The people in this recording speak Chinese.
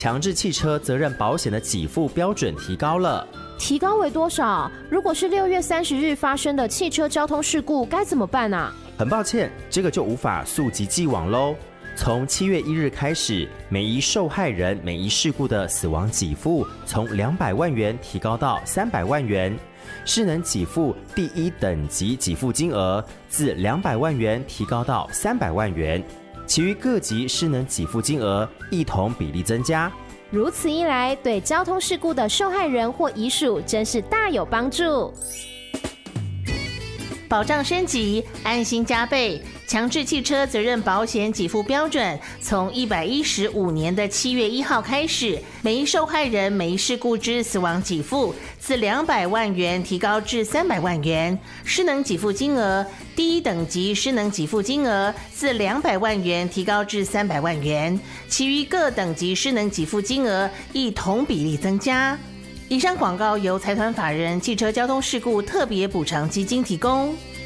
强制汽车责任保险的给付标准提高了。 提高为多少？如果是6月30日发生的汽车交通事故，该怎么办啊？ 很抱歉，这个就无法溯及既往喽。从7月1日开始，每一受害人每一事故的死亡给付从200万元提高到300万元，失能给付第1等级给付金额自200万元提高到300万元，其余各级失能给付金额一同比例增加。 如此一来，对交通事故的受害人或遗属真是大有帮助。 保障升级，安心加倍。强制汽车责任保险给付标准从115年的7月1号开始，每一受害人每一事故之死亡给付自200万元提高至300万元，失能给付金额第1等级失能给付金额自200万元提高至300万元，其余各等级失能给付金额亦同比例增加。以上广告由财团法人汽车交通事故特别补偿基金提供。